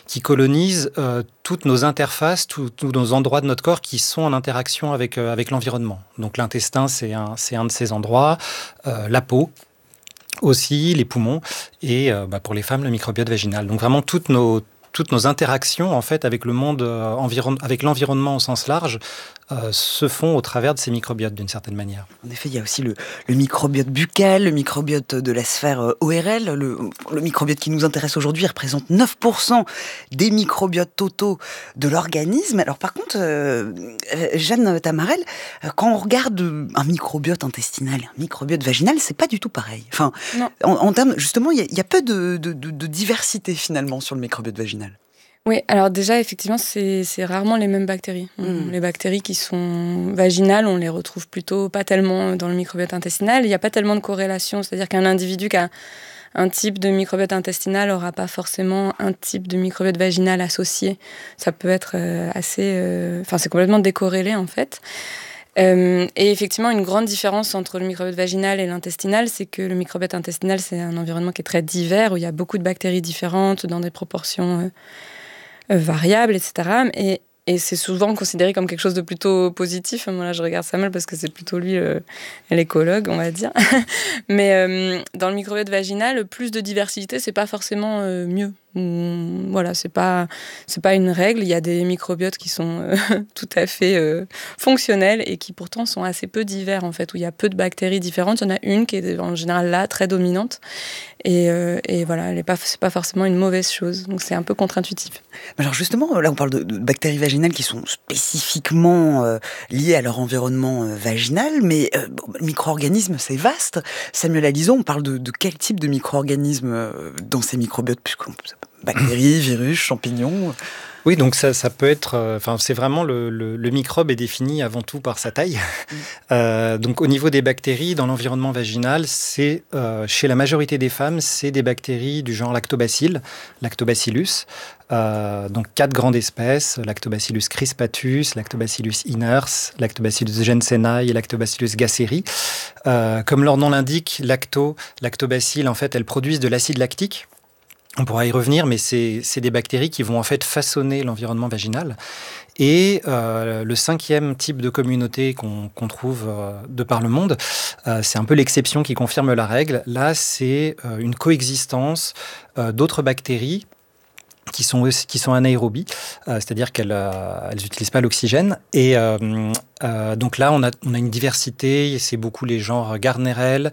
qui colonisent toutes nos interfaces, tous nos endroits de notre corps qui sont en interaction avec l'environnement. Donc l'intestin, c'est un de ces endroits, la peau aussi, les poumons, et pour les femmes, le microbiote vaginal. Donc vraiment toutes nos interactions en fait avec le monde avec l'environnement au sens large se font au travers de ces microbiotes d'une certaine manière. En effet, il y a aussi le microbiote buccal, le microbiote de la sphère ORL. Le microbiote qui nous intéresse aujourd'hui représente 9% des microbiotes totaux de l'organisme. Alors par contre, Jeanne Tamarel, quand on regarde un microbiote intestinal, un microbiote vaginal, c'est pas du tout pareil. Enfin, en termes, justement, il y a peu de diversité finalement sur le microbiote vaginal. Oui, alors déjà, effectivement, c'est rarement les mêmes bactéries. Les bactéries qui sont vaginales, on les retrouve plutôt pas tellement dans le microbiote intestinal. Il n'y a pas tellement de corrélation, c'est-à-dire qu'un individu qui a un type de microbiote intestinal n'aura pas forcément un type de microbiote vaginal associé. Ça peut être assez... c'est complètement décorrélé, en fait. Et effectivement, une grande différence entre le microbiote vaginal et l'intestinal, c'est que le microbiote intestinal, c'est un environnement qui est très divers, où il y a beaucoup de bactéries différentes, dans des proportions variables, etc. Et c'est souvent considéré comme quelque chose de plutôt positif. Moi, là, je regarde Samuel parce que c'est plutôt lui l'écologue, on va dire. Mais dans le microbiote vaginal, plus de diversité, c'est pas forcément mieux. Voilà, c'est pas une règle. Il y a des microbiotes qui sont tout à fait fonctionnels et qui pourtant sont assez peu divers, en fait, où il y a peu de bactéries différentes. Il y en a une qui est en général là, très dominante. Et voilà, c'est pas forcément une mauvaise chose. Donc c'est un peu contre-intuitif. Alors justement, là on parle de bactéries vaginales qui sont spécifiquement liées à leur environnement vaginal, mais micro-organismes, c'est vaste. Samuel Alizon, on parle de quel type de micro-organismes dans ces microbiotes, bactéries, virus, champignons. Oui, donc ça peut être... c'est vraiment le microbe est défini avant tout par sa taille. Donc au niveau des bactéries, dans l'environnement vaginal, c'est chez la majorité des femmes, c'est des bactéries du genre Lactobacillus. Donc 4 grandes espèces, Lactobacillus crispatus, Lactobacillus iners, Lactobacillus jensenii et Lactobacillus gasseri. Comme leur nom l'indique, lactobacilles, en fait, elles produisent de l'acide lactique. On pourra y revenir, mais c'est des bactéries qui vont en fait façonner l'environnement vaginal. Et le 5e type de communauté qu'on trouve de par le monde, c'est un peu l'exception qui confirme la règle. Là, c'est une coexistence d'autres bactéries qui sont anaérobies, c'est-à-dire qu'elles n'utilisent pas l'oxygène. Et donc là, on a une diversité, c'est beaucoup les genres Gardnerella,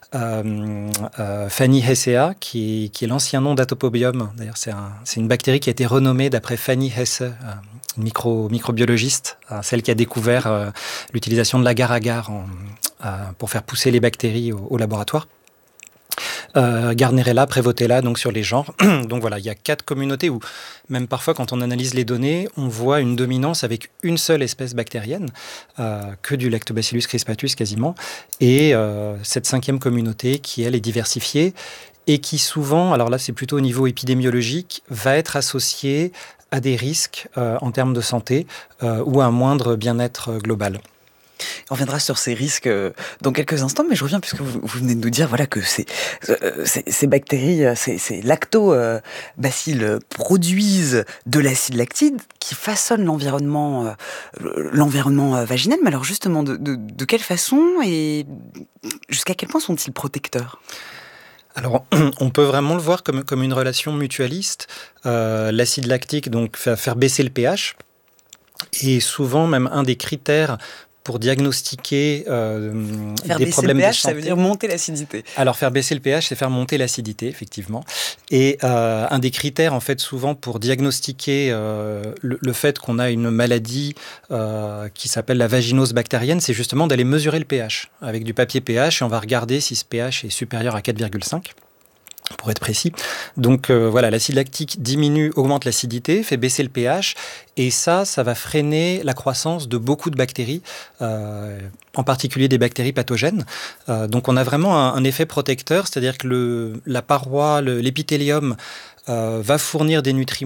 Fanny Hessea, qui est l'ancien nom d'Atopobium. D'ailleurs, c'est une bactérie qui a été renommée d'après Fanny Hesse, une microbiologiste, celle qui a découvert l'utilisation de l'agar-agar pour faire pousser les bactéries au laboratoire. Gardnerella, Prevotella, donc sur les genres. Donc voilà, il y a 4 communautés où, même parfois quand on analyse les données, on voit une dominance avec une seule espèce bactérienne, que du Lactobacillus crispatus quasiment, et cette 5e communauté qui, elle, est diversifiée et qui souvent, alors là c'est plutôt au niveau épidémiologique, va être associée à des risques en termes de santé ou à un moindre bien-être global. On reviendra sur ces risques dans quelques instants, mais je reviens puisque vous venez de nous dire que ces bactéries, ces lactobacilles produisent de l'acide lactique qui façonne l'environnement vaginal. Mais alors justement, de quelle façon et jusqu'à quel point sont-ils protecteurs ? Alors, on peut vraiment le voir comme une relation mutualiste. L'acide lactique, donc, faire baisser le pH, est souvent même un des critères pour diagnostiquer des problèmes de santé. Ça veut dire monter l'acidité. Alors, faire baisser le pH, c'est faire monter l'acidité, effectivement. Et un des critères, en fait, souvent pour diagnostiquer le fait qu'on a une maladie qui s'appelle la vaginose bactérienne, c'est justement d'aller mesurer le pH avec du papier pH et on va regarder si ce pH est supérieur à 4,5. Pour être précis. Donc voilà, l'acide lactique augmente l'acidité, fait baisser le pH, et ça va freiner la croissance de beaucoup de bactéries, en particulier des bactéries pathogènes. Donc on a vraiment un effet protecteur, c'est-à-dire que la paroi, l'épithélium va fournir des nutriments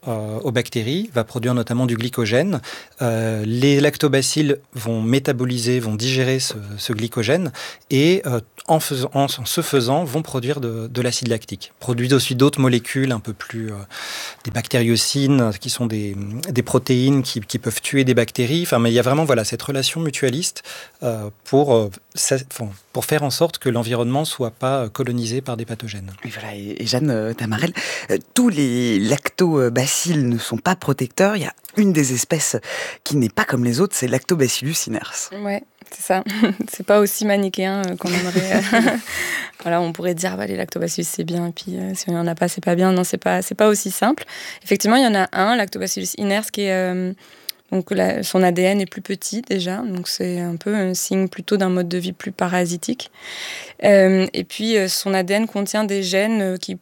aux bactéries, va produire notamment du glycogène. Les lactobacilles vont métaboliser, vont digérer ce glycogène et en ce faisant, vont produire de l'acide lactique. Produisent aussi d'autres molécules un peu plus... des bactériocines, qui sont des protéines qui peuvent tuer des bactéries. Enfin, mais il y a vraiment cette relation mutualiste pour faire en sorte que l'environnement ne soit pas colonisé par des pathogènes. Et voilà, et Jeanne Tamarel, tous les lactobacilles ne sont pas protecteurs. Il y a une des espèces qui n'est pas comme les autres, c'est Lactobacillus iners. Ouais, c'est ça. C'est pas aussi manichéen qu'on aimerait. Voilà, on pourrait dire les lactobacillus c'est bien, et puis si on n'y en a pas, c'est pas bien. Non, c'est pas aussi simple. Effectivement, il y en a un, Lactobacillus iners, qui est donc son ADN est plus petit déjà, donc c'est un peu un signe plutôt d'un mode de vie plus parasitique. Et puis son ADN contient des gènes qui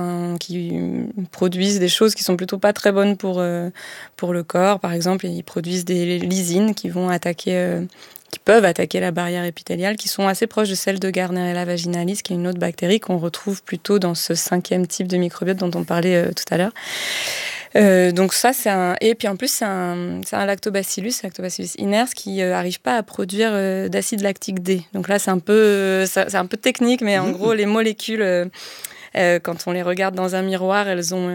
produisent des choses qui sont plutôt pas très bonnes pour le corps. Par exemple, ils produisent des lysines qui peuvent attaquer la barrière épithéliale, qui sont assez proches de celles de Gardnerella vaginalis, qui est une autre bactérie qu'on retrouve plutôt dans ce 5e type de microbiote dont on parlait tout à l'heure. Donc ça, et puis en plus, c'est un lactobacillus iners, qui n'arrive pas à produire d'acide lactique D. Donc là, c'est un peu technique, mais en gros, les molécules... quand on les regarde dans un miroir, elles ont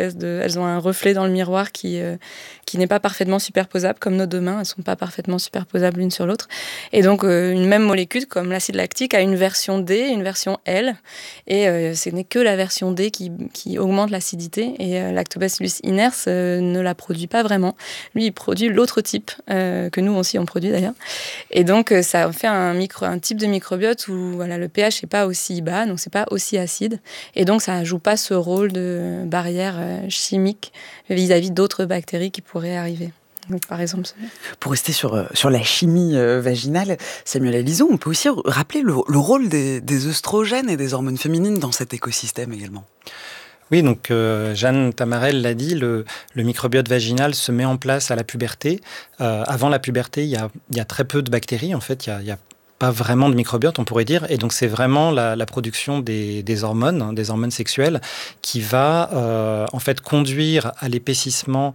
un reflet dans le miroir qui n'est pas parfaitement superposable, comme nos deux mains, elles sont pas parfaitement superposables l'une sur l'autre. Et donc, une même molécule, comme l'acide lactique, a une version D, une version L, et ce n'est que la version D qui augmente l'acidité, et Lactobacillus iners ne la produit pas vraiment. Lui, il produit l'autre type, que nous aussi on produit d'ailleurs. Et donc, ça fait un type de microbiote où le pH n'est pas aussi bas, donc c'est pas aussi acide. Et donc, ça ne joue pas ce rôle de barrière chimique vis-à-vis d'autres bactéries qui pourraient arriver. Donc, par exemple, pour rester sur la chimie vaginale, Samuel Alison, on peut aussi rappeler le rôle des œstrogènes et des hormones féminines dans cet écosystème également. Oui, donc Jeanne Tamarel l'a dit, le microbiote vaginal se met en place à la puberté. Avant la puberté, il y a très peu de bactéries. En fait, il y a pas vraiment de microbiote, on pourrait dire. Et donc, c'est vraiment la production des hormones, des hormones sexuelles, qui va en fait conduire à l'épaississement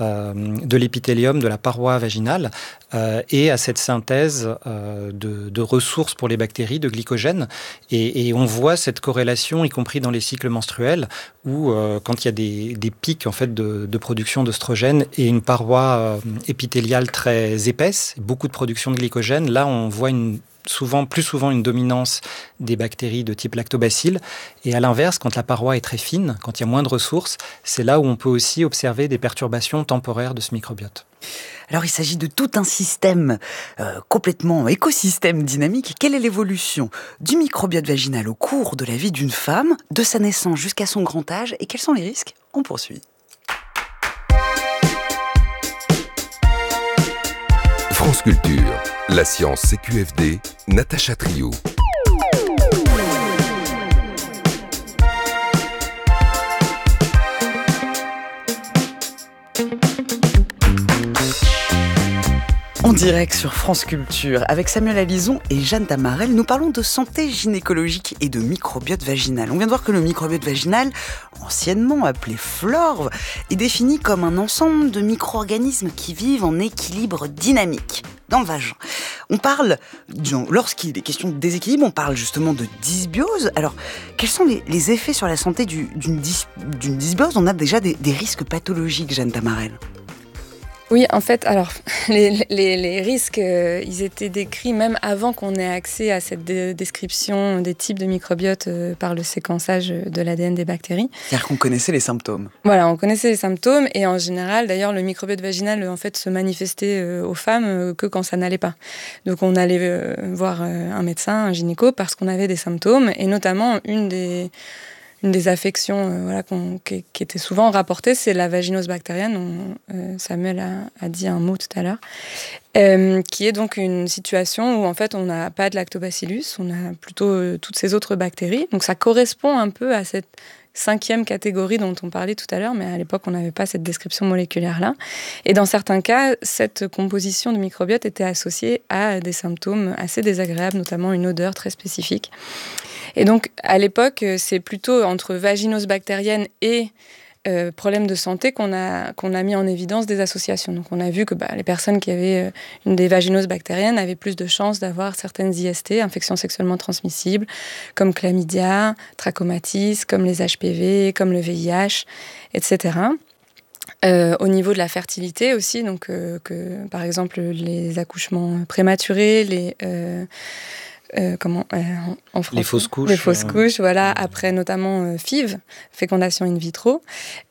de l'épithélium, de la paroi vaginale, et à cette synthèse de ressources pour les bactéries, de glycogène. Et on voit cette corrélation, y compris dans les cycles menstruels, où quand il y a des pics en fait, de production d'œstrogène et une paroi épithéliale très épaisse, beaucoup de production de glycogène, là on voit plus souvent une dominance des bactéries de type lactobacille. Et à l'inverse, quand la paroi est très fine, quand il y a moins de ressources, c'est là où on peut aussi observer des perturbations temporaires de ce microbiote. Alors il s'agit de tout un système écosystème dynamique. Quelle est l'évolution du microbiote vaginal au cours de la vie d'une femme, de sa naissance jusqu'à son grand âge, et quels sont les risques ? On poursuit. France Culture, la science CQFD, Natacha Trio. En direct sur France Culture, avec Samuel Alison et Jeanne Tamarel, nous parlons de santé gynécologique et de microbiote vaginal. On vient de voir que le microbiote vaginal, anciennement appelé flore, est défini comme un ensemble de micro-organismes qui vivent en équilibre dynamique dans le vagin. On parle, lorsqu'il est question de déséquilibre, on parle justement de dysbiose. Alors, quels sont les effets sur la santé d'une dysbiose ? On a déjà des risques pathologiques, Jeanne Tamarel. Oui, en fait, alors, les risques, ils étaient décrits même avant qu'on ait accès à cette description des types de microbiotes par le séquençage de l'ADN des bactéries. C'est-à-dire qu'on connaissait les symptômes. Voilà, on connaissait les symptômes et en général, d'ailleurs, le microbiote vaginal, en fait, se manifestait aux femmes que quand ça n'allait pas. Donc, on allait voir un médecin, un gynéco, parce qu'on avait des symptômes et notamment une des affections qui était souvent rapportée, c'est la vaginose bactérienne, dont Samuel a dit un mot tout à l'heure, qui est donc une situation où en fait on n'a pas de lactobacillus, on a plutôt toutes ces autres bactéries. Donc ça correspond un peu à cette 5e catégorie dont on parlait tout à l'heure, mais à l'époque on n'avait pas cette description moléculaire-là. Et dans certains cas, cette composition de microbiote était associée à des symptômes assez désagréables, notamment une odeur très spécifique. Et donc, à l'époque, c'est plutôt entre vaginose bactérienne et problèmes de santé qu'on a mis en évidence des associations. Donc on a vu que les personnes qui avaient des vaginoses bactériennes avaient plus de chances d'avoir certaines IST, infections sexuellement transmissibles, comme chlamydia, trachomatis, comme les HPV, comme le VIH, etc. Au niveau de la fertilité aussi, donc par exemple les accouchements prématurés, en français, les fausses couches. Les fausses couches, voilà, après notamment FIV, fécondation in vitro.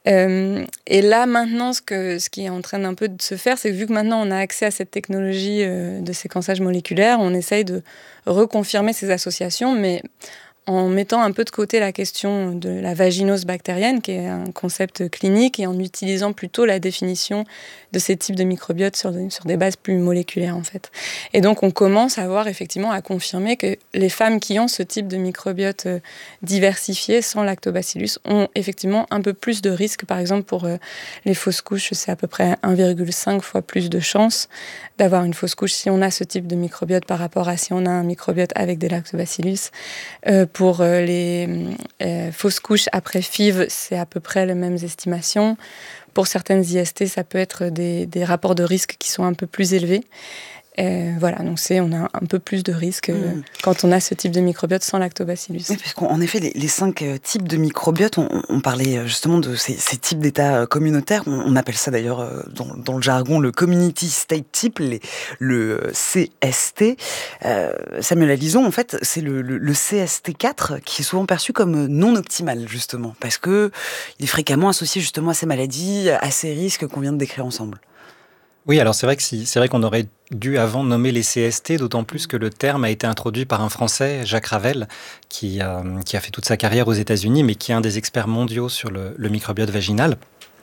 Et là, maintenant, ce qui est en train un peu de se faire, c'est que vu que maintenant on a accès à cette technologie de séquençage moléculaire, on essaye de reconfirmer ces associations, mais en mettant un peu de côté la question de la vaginose bactérienne, qui est un concept clinique, et en utilisant plutôt la définition de ces types de microbiotes sur des bases plus moléculaires, en fait. Et donc, on commence à confirmer que les femmes qui ont ce type de microbiote diversifié, sans lactobacillus, ont effectivement un peu plus de risques. Par exemple, pour les fausses couches, c'est à peu près 1,5 fois plus de chances d'avoir une fausse couche si on a ce type de microbiote par rapport à si on a un microbiote avec des lactobacillus. Pour les fausses couches après FIV, c'est à peu près les mêmes estimations. Pour certaines IST, ça peut être des rapports de risque qui sont un peu plus élevés. Voilà, donc on a un peu plus de risques quand on a ce type de microbiote sans lactobacillus. Oui, parce qu'en effet, les 5 types de microbiotes, on parlait justement de ces types d'états communautaires. On appelle ça d'ailleurs dans le jargon le Community State Type, le CST. Samuel Alison, en fait, c'est le CST4 qui est souvent perçu comme non optimal, justement, parce qu'il est fréquemment associé justement à ces maladies, à ces risques qu'on vient de décrire ensemble. Oui, alors c'est vrai qu'on aurait dû avant nommer les CST, d'autant plus que le terme a été introduit par un Français, Jacques Ravel, qui a fait toute sa carrière aux États-Unis, mais qui est un des experts mondiaux sur le microbiote vaginal.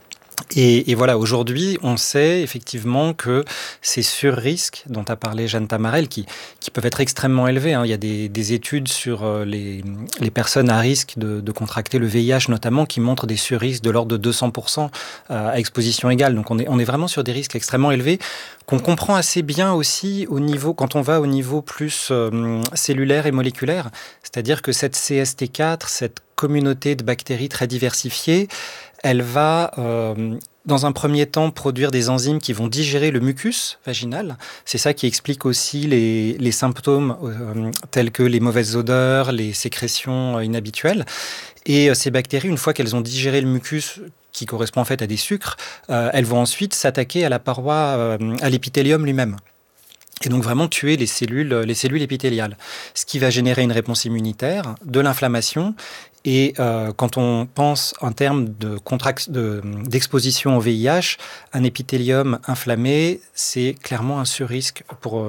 Et voilà, aujourd'hui, on sait effectivement que ces surrisques dont a parlé Jeanne Tamarel, qui peuvent être extrêmement élevés, hein. Il y a des études sur les personnes à risque de contracter le VIH notamment, qui montrent des surrisques de l'ordre de 200% à exposition égale. Donc on est vraiment sur des risques extrêmement élevés, qu'on comprend assez bien aussi quand on va au niveau plus cellulaire et moléculaire. C'est-à-dire que cette CST4, cette communauté de bactéries très diversifiée, elle va, dans un premier temps, produire des enzymes qui vont digérer le mucus vaginal. C'est ça qui explique aussi les symptômes tels que les mauvaises odeurs, les sécrétions inhabituelles. Et ces bactéries, une fois qu'elles ont digéré le mucus, qui correspond en fait à des sucres, elles vont ensuite s'attaquer à la paroi, à l'épithélium lui-même. Et donc vraiment tuer les cellules épithéliales. Ce qui va générer une réponse immunitaire, de l'inflammation. Et quand on pense en termes d'exposition au VIH, un épithélium inflammé, c'est clairement un surrisque pour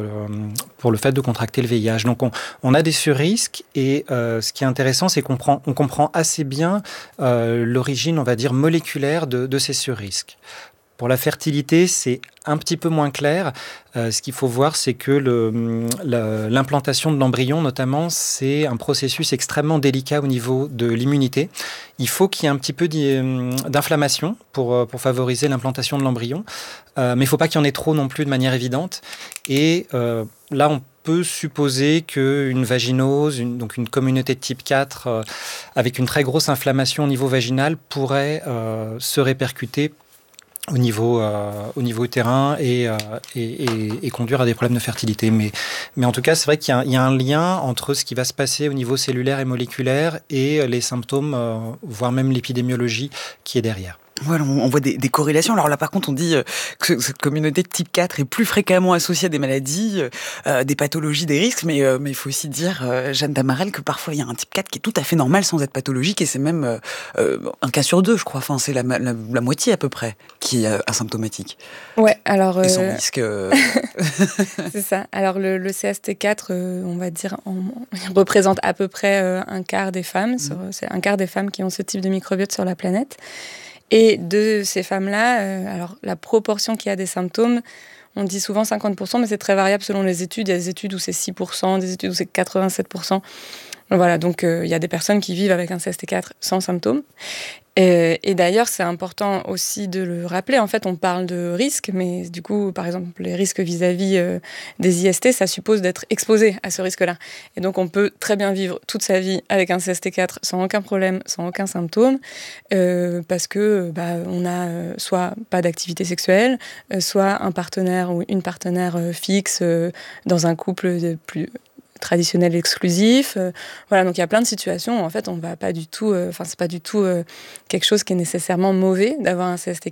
le fait de contracter le VIH. Donc on a des surrisques et ce qui est intéressant, c'est qu'on comprend assez bien l'origine, on va dire, moléculaire de ces surrisques. Pour la fertilité, c'est un petit peu moins clair. Ce qu'il faut voir, c'est que l'implantation de l'embryon, notamment, c'est un processus extrêmement délicat au niveau de l'immunité. Il faut qu'il y ait un petit peu d'inflammation pour favoriser l'implantation de l'embryon. Mais il ne faut pas qu'il y en ait trop non plus de manière évidente. Et là, on peut supposer qu'une vaginose, donc une communauté de type 4, avec une très grosse inflammation au niveau vaginal, pourrait se répercuter au niveau utérin et conduire à des problèmes de fertilité. Mais en tout cas, c'est vrai qu'il y a un lien entre ce qui va se passer au niveau cellulaire et moléculaire et les symptômes, voire même l'épidémiologie qui est derrière. Voilà, on voit des corrélations. Alors là, par contre, on dit que cette communauté de type 4 est plus fréquemment associée à des maladies, des pathologies, des risques, mais il faut aussi dire, Jeanne Tamarel, que parfois il y a un type 4 qui est tout à fait normal sans être pathologique, et c'est même un cas sur 2, je crois. Enfin, c'est la moitié à peu près qui est asymptomatique. Ouais, alors... Et sans risque... C'est ça. Alors le CST4, on va dire, il représente à peu près un quart des femmes. C'est un quart des femmes qui ont ce type de microbiote sur la planète. Et de ces femmes-là, alors la proportion qui a des symptômes, on dit souvent 50%, mais c'est très variable selon les études. Il y a des études où c'est 6%, des études où c'est 87%. Voilà, donc il y a des personnes qui vivent avec un CST4 sans symptômes. Et d'ailleurs, c'est important aussi de le rappeler. En fait, on parle de risques, mais du coup, par exemple, les risques vis-à-vis des IST, ça suppose d'être exposé à ce risque-là. Et donc, on peut très bien vivre toute sa vie avec un CST4 sans aucun problème, sans aucun symptôme, parce que on a soit pas d'activité sexuelle, soit un partenaire ou une partenaire fixe dans un couple de plus traditionnel exclusif. Voilà, donc il y a plein de situations où en fait on va pas du tout, c'est pas du tout quelque chose qui est nécessairement mauvais d'avoir un CST4.